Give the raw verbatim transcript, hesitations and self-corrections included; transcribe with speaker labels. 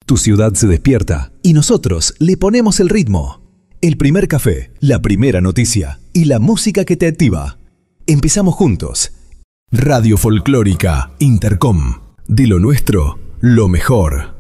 Speaker 1: Tu ciudad se despierta y nosotros le ponemos el ritmo. El primer café, la primera noticia y la música que te activa. Empezamos juntos. Radio Folclórica Intercom. De lo nuestro, lo mejor.